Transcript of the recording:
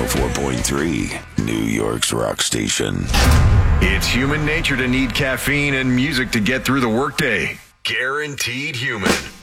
104.3, New York's rock station. It's human nature to need caffeine and music to get through the workday. Guaranteed Human.